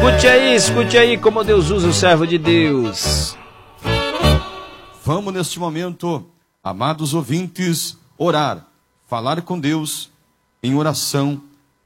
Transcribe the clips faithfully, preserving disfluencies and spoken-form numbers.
Escute aí, escute aí como Deus usa o servo de Deus. Vamos neste momento, amados ouvintes, orar, falar com Deus em oração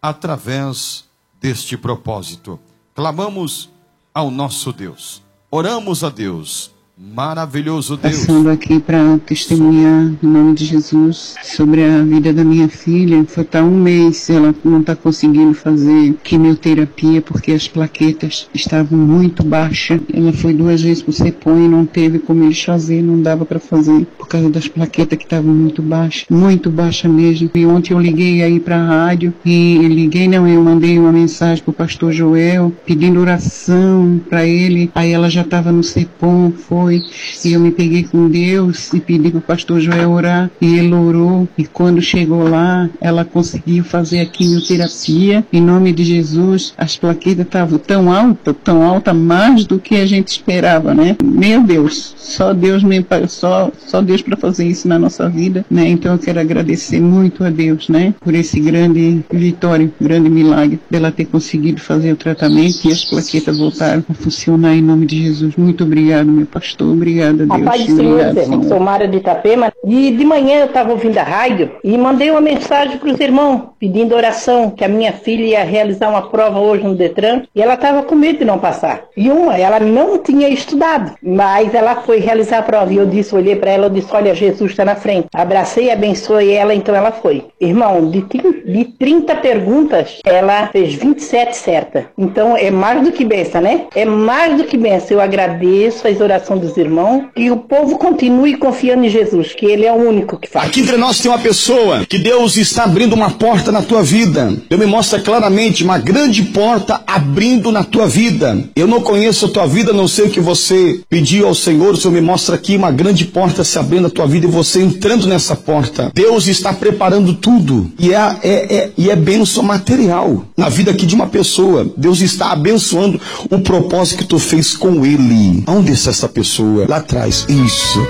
através deste propósito. Clamamos ao nosso Deus, oramos a Deus. Maravilhoso Deus. Passando aqui para testemunhar, em nome de Jesus, sobre a vida da minha filha. Foi estar um mês, ela não está conseguindo fazer quimioterapia porque as plaquetas estavam muito baixas. Ela foi duas vezes para o CEPOM e não teve como eles fazer, não dava para fazer, por causa das plaquetas que estavam muito baixas, muito baixa mesmo. E ontem eu liguei aí para a rádio, e liguei não, eu mandei uma mensagem para o pastor Joel, pedindo oração para ele. Aí ela já estava no CEPOM, foi. E eu me peguei com Deus e pedi para o pastor Joel orar, e ele orou, e quando chegou lá, ela conseguiu fazer a quimioterapia, em nome de Jesus. As plaquetas estavam tão altas, tão altas, mais do que a gente esperava, né? Meu Deus, só Deus me, só, só Deus para fazer isso na nossa vida, né? Então eu quero agradecer muito a Deus, né? Por esse grande vitória, grande milagre, dela ter conseguido fazer o tratamento e as plaquetas voltaram a funcionar, em nome de Jesus. Muito obrigado, meu pastor. Obrigada, Deus. A paz do Senhor, Senhor. Sou Mara de Itapema. E de manhã eu estava ouvindo a rádio e mandei uma mensagem para os irmãos, pedindo oração, que a minha filha ia realizar uma prova hoje no Detran, e ela estava com medo de não passar. E uma, ela não tinha estudado, mas ela foi realizar a prova. E eu disse, olhei para ela, eu disse, olha, Jesus está na frente. Abracei e abençoei ela, então ela foi. Irmão, de, de trinta perguntas, ela fez vinte e sete certas. Então é mais do que benção, né? É mais do que benção. Eu agradeço as orações dos irmãos, e o povo continue confiando em Jesus, que Ele é o único que faz. Aqui entre nós tem uma pessoa que Deus está abrindo uma porta na tua vida. Deus me mostra claramente uma grande porta abrindo na tua vida. Eu não conheço a tua vida, não sei o que você pediu ao Senhor. O Senhor me mostra aqui uma grande porta se abrindo na tua vida e você entrando nessa porta. Deus está preparando tudo, e é, é, é, e é bênção material na vida aqui de uma pessoa. Deus está abençoando o propósito que tu fez com Ele. Onde está essa pessoa? Lá atrás. Isso.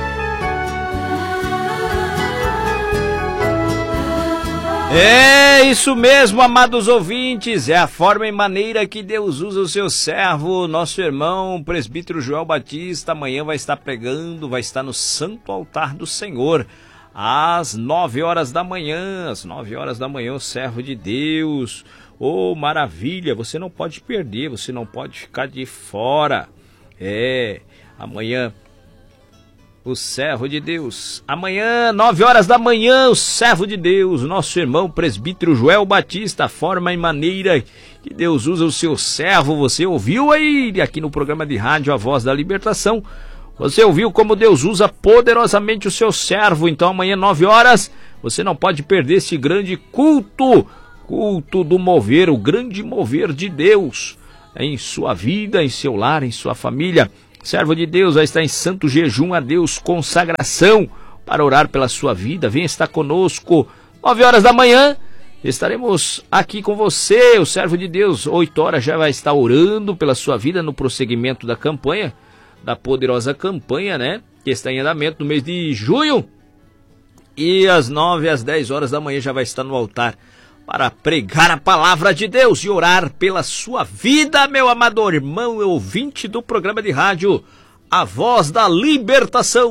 É isso mesmo, amados ouvintes. É a forma e maneira que Deus usa o seu servo, nosso irmão presbítero Joel Batista. Amanhã vai estar pregando, vai estar no Santo Altar do Senhor, às nove horas da manhã. Às nove horas da manhã, o servo de Deus. Oh, maravilha, você não pode perder, você não pode ficar de fora. É, amanhã o servo de Deus. Amanhã, nove horas da manhã, o servo de Deus, nosso irmão presbítero Joel Batista. A forma e maneira que Deus usa o seu servo. Você ouviu aí aqui no programa de rádio A Voz da Libertação. Você ouviu como Deus usa poderosamente o seu servo. Então amanhã, nove horas, você não pode perder esse grande culto. Culto do mover, o grande mover de Deus em sua vida, em seu lar, em sua família. Servo de Deus vai estar em santo jejum a Deus, consagração, para orar pela sua vida. Venha estar conosco, nove horas da manhã, estaremos aqui com você. O servo de Deus, oito horas, já vai estar orando pela sua vida no prosseguimento da campanha, da poderosa campanha, né, que está em andamento no mês de junho. E às nove, às dez horas da manhã já vai estar no altar para pregar a palavra de Deus e orar pela sua vida, meu amado irmão e ouvinte do programa de rádio A Voz da Libertação.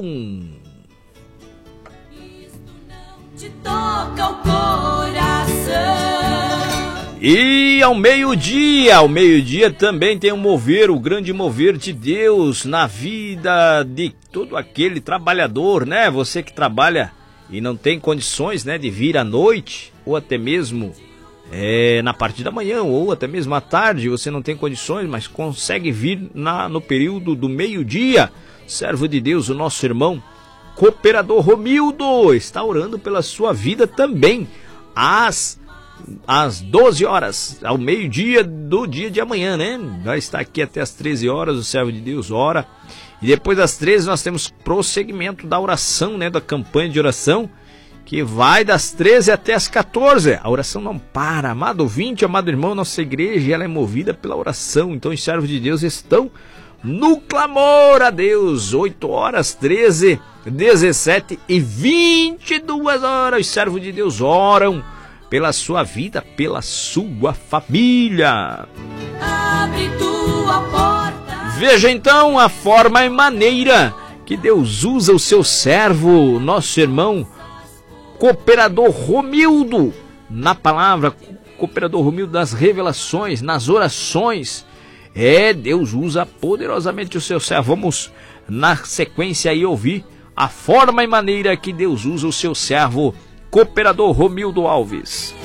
Isto não te toca o coração. E ao meio-dia, ao meio-dia também tem um mover, o grande mover de Deus na vida de todo aquele trabalhador, né? Você que trabalha e não tem condições, né, de vir à noite, ou até mesmo é, na parte da manhã, ou até mesmo à tarde, você não tem condições, mas consegue vir na, no período do meio-dia. Servo de Deus, o nosso irmão cooperador Romildo está orando pela sua vida também, às, às doze horas, ao meio-dia do dia de amanhã, né? Vai estar aqui até às treze horas, o servo de Deus ora. E depois das treze nós temos prosseguimento da oração, né, da campanha de oração, que vai das treze até as quatorze. A oração não para, amado ouvinte, amado irmão, nossa igreja ela é movida pela oração. Então os servos de Deus estão no clamor a Deus. oito horas, treze, dezessete e vinte e duas horas. Os servos de Deus oram pela sua vida, pela sua família. Abre Veja então a forma e maneira que Deus usa o seu servo, nosso irmão cooperador Romildo, na palavra, cooperador Romildo das revelações, nas orações. É, Deus usa poderosamente o seu servo. Vamos na sequência aí ouvir a forma e maneira que Deus usa o seu servo, cooperador Romildo Alves.